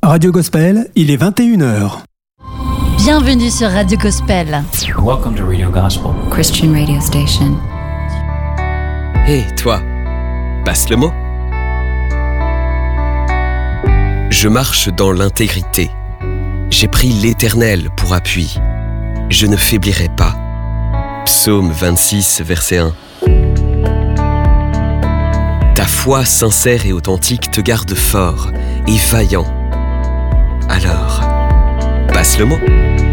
Radio Gospel, il est 21h. Bienvenue sur Radio Gospel. Welcome to Radio Gospel. Christian radio station. Hé, toi, passe le mot. Je marche dans l'intégrité. J'ai pris l'Éternel pour appui. Je ne faiblirai pas. Psaume 26, verset 1. Ta foi sincère et authentique te garde fort et vaillant. Alors, passe le mot.